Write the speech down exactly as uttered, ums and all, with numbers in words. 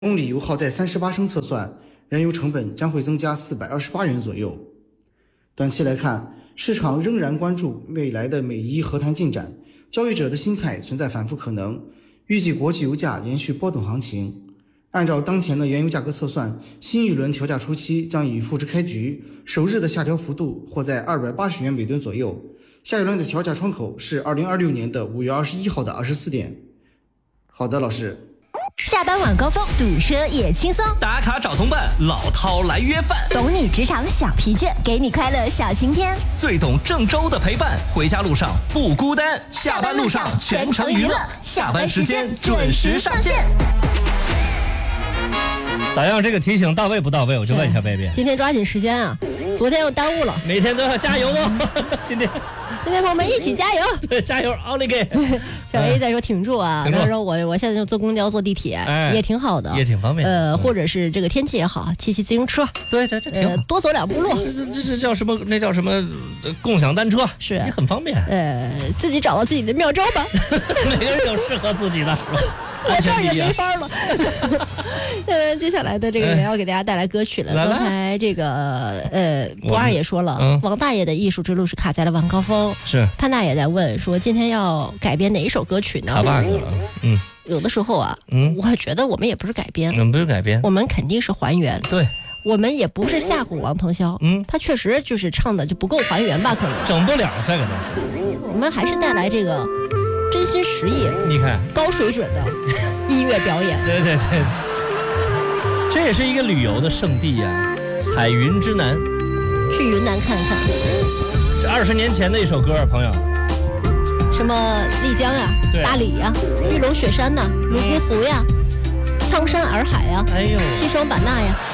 公里油耗在三十八升测算，燃油成本将会增加四百二十八元左右。短期来看，市场仍然关注未来的美伊和谈进展，交易者的心态存在反复可能，预计国际油价延续波动行情。按照当前的原油价格测算，新一轮调价初期将以复制开局，首日的下调幅度或在二百八十元每吨左右。下一轮的调价窗口是二零二六年的五月二十一号的二十四点。好的，老师。 下班晚高峰，堵车也轻松。 打卡找同伴，老饕来约饭。 懂你职场小疲倦，给你快乐小晴天。 最懂郑州的陪伴，回家路上不孤单。下班路上全程娱乐，下班时间准时上线。 咋样？这个提醒到位不到位？我就问一下贝贝。 今天抓紧时间啊！昨天又耽误了。 每天都要加油哦！今天。 今天朋友们一起加油！ 对，加油，奥利给！ 小 A 在说挺住啊，他说我我现在就坐公交坐地铁、哎、也挺好的， 也挺方便。 呃，或者是这个天气也好，骑骑自行车， 对，这这挺好、呃， 多走两步路。 这这这这叫什么？那叫什么？共享单车是也很方便。 呃，自己找到自己的妙招吧。 每个人有适合自己的。 我这儿也没法了。呃，接下来的这个也要给大家带来歌曲了。 来来刚才这个呃，博二也说了、嗯，王大爷的艺术之路是卡在了晚高峰。 是潘大爷在问说，今天要改编哪一首歌曲呢？ 卡 bug 了。嗯， 有的时候啊，嗯，我觉得我们也不是改编， 我们不是改编， 我们肯定是还原。 对。 我们也不是吓唬王腾霄，嗯，他确实就是唱的就不够还原吧，可能整不了这个东西。 我们还是带来这个真心实意， 你看高水准的音乐表演。 对对对，这也是一个旅游的圣地呀、啊，彩云之南， 去云南看看。 这二十年前的一首歌，朋友。 什么丽江呀、大理呀、玉龙雪山呐、泸沽湖呀、苍山洱海呀、 哎呦， 西双版纳呀。